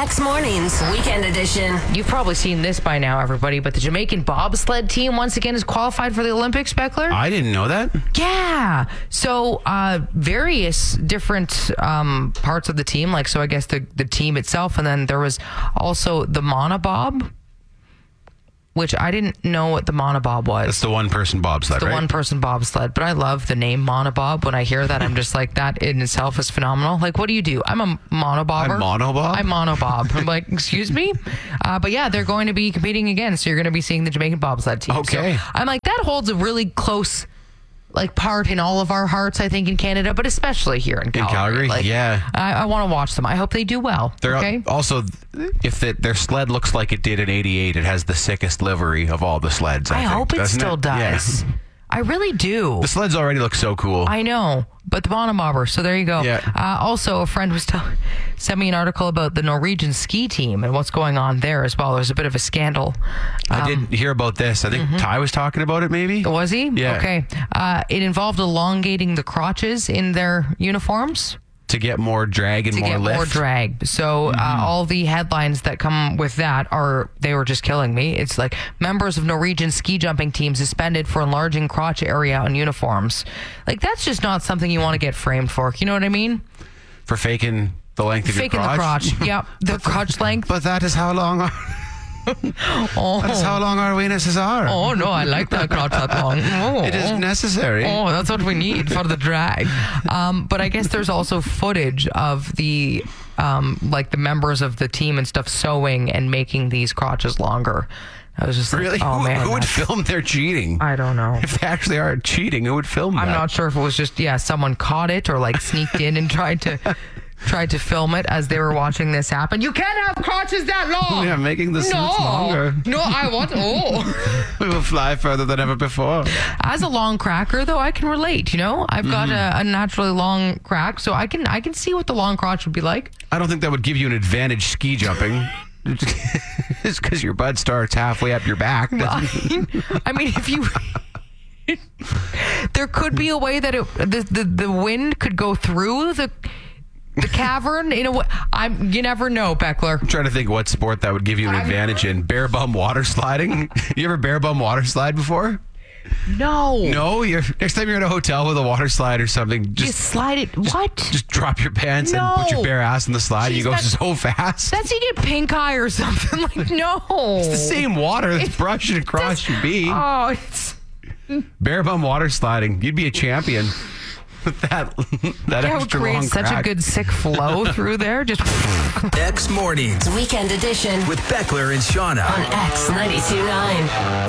X Mornings, Weekend Edition. You've probably seen this by now, everybody, but the Jamaican bobsled team once again is qualified for the Olympics, Beckler. I didn't know that. Yeah. So various different parts of the team, like, so I guess the team itself, and then there was also the monobob, which I didn't know what the monobob was. That's the one-person bobsled, The right? one-person bobsled, but I love the name monobob. When I hear that, I'm just like, that in itself is phenomenal. Like, what do? I'm a monobobber. I'm monobob? I'm monobob. I'm like, excuse me? But yeah, they're going to be competing again, so you're going to be seeing the Jamaican bobsled team. Okay. So I'm like, that holds a really close part in all of our hearts, I think, in Canada, but especially here in Calgary. Calgary? Like, Yeah. I want to watch them. I hope they do well. They're okay. also, if their sled looks like it did in '88, it has the sickest livery of all the sleds. I think, hope it doesn't still does. Yeah. I really do. The sleds already look so cool. I know, but the monobobber. So there you go. Yeah. Also, a friend was sent me an article about the Norwegian ski team and what's going on there as well. There's a bit of a scandal. I did hear about this. I think Ty was talking about it, maybe. Was he? Yeah. Okay. It involved elongating the crotches in their uniforms. To get more drag and To more get lift. more drag. So all the headlines that come with that they were just killing me. It's like, members of Norwegian ski jumping team suspended for enlarging crotch area on uniforms. Like, that's just not something you want to get framed for. You know what I mean? For faking the length of Faking your the crotch. crotch. Yep. The crotch length. But that is how long our, that is how long our weenuses are. Oh, no, I like that crotch that long. Oh. It is necessary. Oh, that's what we need for the drag. But I guess there's also footage of the the members of the team and stuff sewing and making these crotches longer. I was just like, Really? oh, man. Who would film their cheating? I don't know. If they actually are cheating, who would film that? I'm not sure if it was just, someone caught it or sneaked in and tried to film it as they were watching this happen. You can't have crotches that long. Yeah, making the suits longer. No, I want. Oh. We will fly further than ever before. As a long cracker, though, I can relate. You know, I've got a naturally long crack, so I can see what the long crotch would be like. I don't think that would give you an advantage ski jumping. It's because your butt starts halfway up your back. I mean, if you. There could be a way that the wind could go through the cavern in a way. You never know, Beckler. I'm trying to think what sport that would give you an advantage in. Bare bum water sliding? You ever bare bum water slide before? No. No? Next time you're at a hotel with a water slide or something, You just slide it. What? just drop your pants and put your bare ass in the slide. Jeez, You go that's- so fast. That's you get pink eye or something. No. It's the same water that's brushing across your beak. Oh, it's. Bare bum water sliding. You'd be a champion with that That would extra create long such crack. a good sick flow through there. Just. X Mornings Weekend Edition with Beckler and Shauna. on X 92.9.